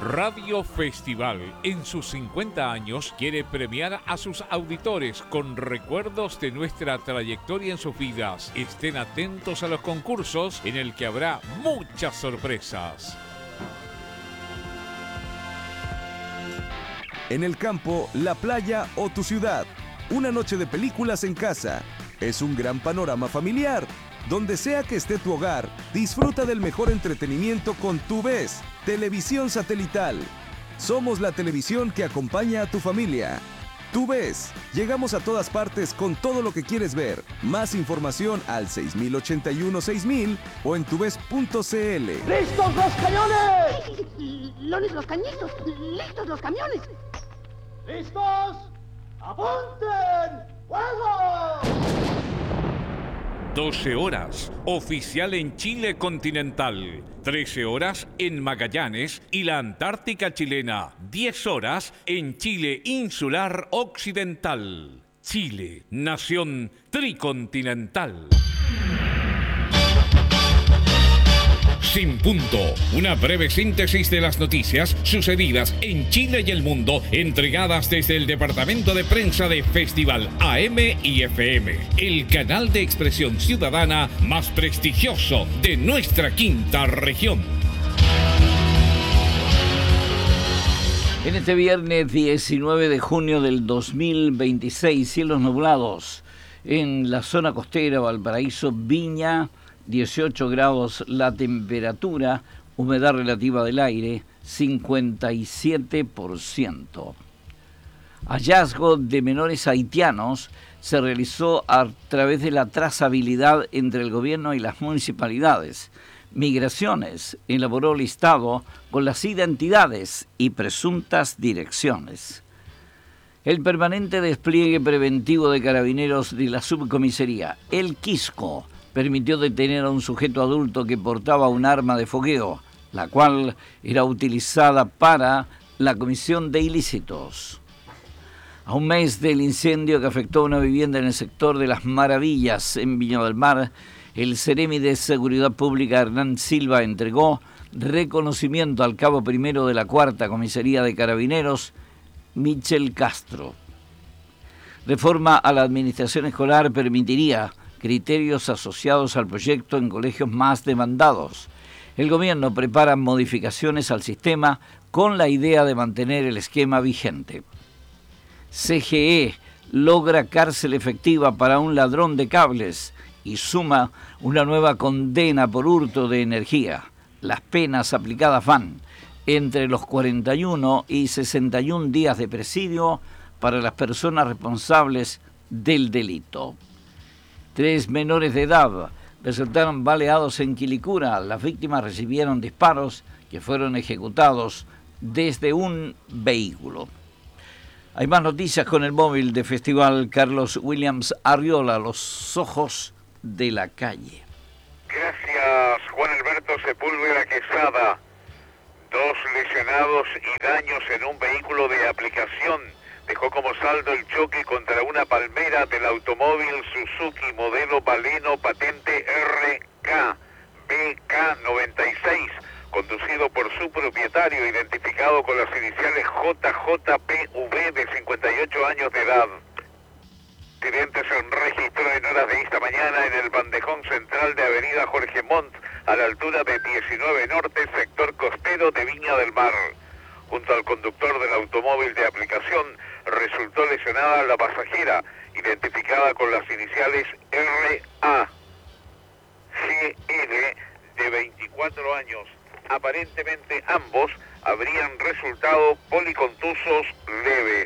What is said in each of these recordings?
Radio Festival, en sus 50 años, quiere premiar a sus auditores con recuerdos de nuestra trayectoria en sus vidas. Estén atentos a los concursos en el que habrá muchas sorpresas. En el campo, la playa o tu ciudad. Una noche de películas en casa. Es un gran panorama familiar. Donde sea que esté tu hogar, disfruta del mejor entretenimiento con TUVES, televisión satelital. Somos la televisión que acompaña a tu familia. TUVES, llegamos a todas partes con todo lo que quieres ver. Más información al 6081-6000 o en tuves.cl. ¡Listos los cañones! ¡Lones los cañitos! ¡Listos los camiones! ¡Listos! ¡Apunten! ¡Fuego! 12 horas, oficial en Chile continental. 13 horas en Magallanes y la Antártica chilena. 10 horas en Chile insular occidental. Chile, nación tricontinental. Sin punto, una breve síntesis de las noticias sucedidas en Chile y el mundo, entregadas desde el departamento de prensa de Festival AM y FM, el canal de expresión ciudadana más prestigioso de nuestra quinta región. En este viernes 19 de junio del 2026, cielos nublados en la zona costera, Valparaíso, Viña, 18 grados la temperatura, humedad relativa del aire, 57%. Hallazgo de menores haitianos se realizó a través de la trazabilidad entre el gobierno y las municipalidades. Migraciones elaboró listado con las identidades y presuntas direcciones. El permanente despliegue preventivo de carabineros de la subcomisaría El Quisco permitió detener a un sujeto adulto que portaba un arma de fogueo, la cual era utilizada para la comisión de ilícitos. A un mes del incendio que afectó a una vivienda en el sector de Las Maravillas, en Viña del Mar, el Ceremi de Seguridad Pública, Hernán Silva, entregó reconocimiento al cabo primero de la Cuarta Comisaría de Carabineros, Michel Castro. Reforma a la administración escolar permitiría criterios asociados al proyecto en colegios más demandados. El gobierno prepara modificaciones al sistema con la idea de mantener el esquema vigente. CGE logra cárcel efectiva para un ladrón de cables y suma una nueva condena por hurto de energía. Las penas aplicadas van entre los 41 y 61 días de presidio para las personas responsables del delito. 3 menores de edad resultaron baleados en Quilicura. Las víctimas recibieron disparos que fueron ejecutados desde un vehículo. Hay más noticias con el móvil de Festival Carlos Williams Arriola, los ojos de la calle. Gracias, Juan Alberto Sepúlveda Quesada. 2 lesionados y daños en un vehículo de aplicación. Dejó como saldo el choque contra una palmera del automóvil Suzuki modelo Baleno patente RK BK96, conducido por su propietario, identificado con las iniciales JJPV, de 58 años de edad. El accidente se registró en horas de esta mañana en el bandejón central de Avenida Jorge Montt, a la altura de 19 Norte, sector costero de Viña del Mar. Junto al conductor del automóvil de aplicación, resultó lesionada la pasajera, identificada con las iniciales RA. GL, de 24 años. Aparentemente ambos habrían resultado policontusos leves.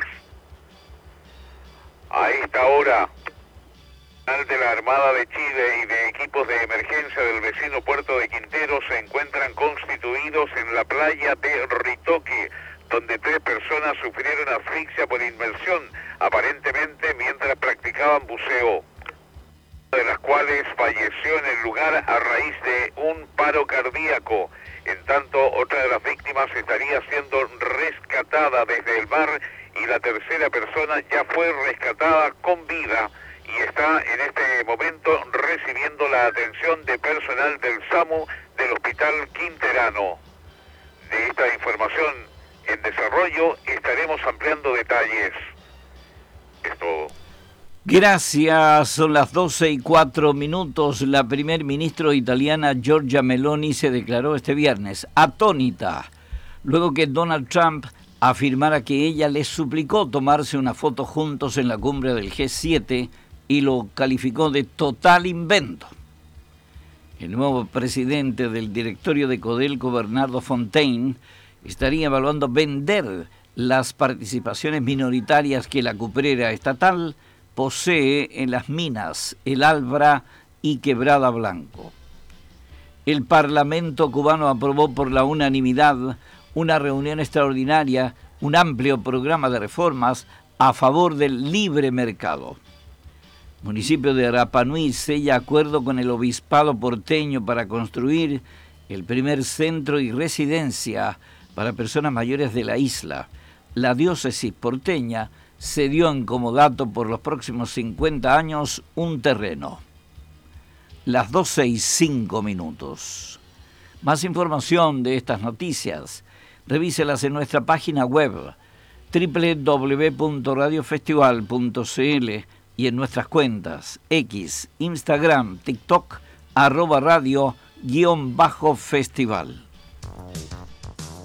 A esta hora, de la Armada de Chile y de equipos de emergencia del vecino puerto de Quintero se encuentran constituidos en la playa de Ritoque, donde 3 personas sufrieron asfixia por inmersión, aparentemente mientras practicaban buceo, de las cuales falleció en el lugar a raíz de un paro cardíaco. En tanto, otra de las víctimas estaría siendo rescatada desde el mar y la tercera persona ya fue rescatada con vida y está en este momento recibiendo la atención de personal del SAMU del Hospital Quinterano. De esta información en desarrollo estaremos ampliando detalles. Es todo. Gracias, son las 12:04. La primer ministra italiana Giorgia Meloni se declaró este viernes atónita, luego que Donald Trump afirmara que ella le suplicó tomarse una foto juntos en la cumbre del G7 y lo calificó de total invento. El nuevo presidente del directorio de Codelco, Bernardo Fontaine, estaría evaluando vender las participaciones minoritarias que la cuprera estatal posee en las minas El Albra y Quebrada Blanco. El Parlamento cubano aprobó por la unanimidad una reunión extraordinaria, un amplio programa de reformas a favor del libre mercado. El municipio de Rapa Nui sella acuerdo con el obispado porteño para construir el primer centro y residencia para personas mayores de la isla. La diócesis porteña cedió en comodato por los próximos 50 años un terreno. Las 12:05. Más información de estas noticias, revíselas en nuestra página web www.radiofestival.cl y en nuestras cuentas X, Instagram, TikTok, @radio_festival.